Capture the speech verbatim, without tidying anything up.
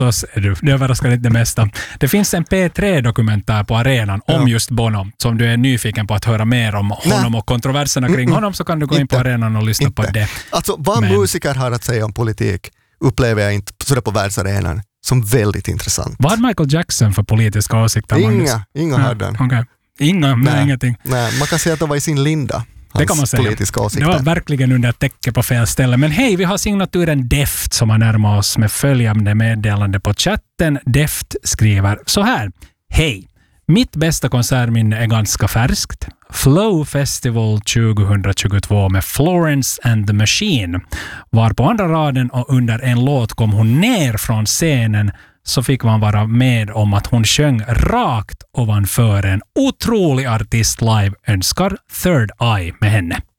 förstås är du. Det överraskar inte det mesta. Det finns en P tre-dokumentär på arenan om ja. just Bono. Så om du är nyfiken på att höra mer om honom Nej. och kontroverserna kring mm-mm. honom så kan du gå in inte. på arenan och lyssna inte. på det. Alltså vad Men, musiker har att säga om politik upplever jag inte sådär på världsarenan som väldigt intressant. Vad hade Michael Jackson för politiska åsikter? Inga, Magnus? inga ja, hade han. Okay. Inga, men nej, ingenting. Nej, man kan säga att det var i sin linda. Det kan man säga. Det var verkligen under täcke på fel ställe. Men hej, vi har signaturen Deft som har närmat oss med följande meddelande på chatten. Deft skriver så här. Hej, mitt bästa konsertminne är ganska färskt. Flow Festival tjugohundratjugotvå med Florence and the Machine. Var på andra raden och under en låt kom hon ner från scenen så fick man vara med om att hon sjöng rakt ovanför en otrolig artist live. Önskar Third Eye med henne.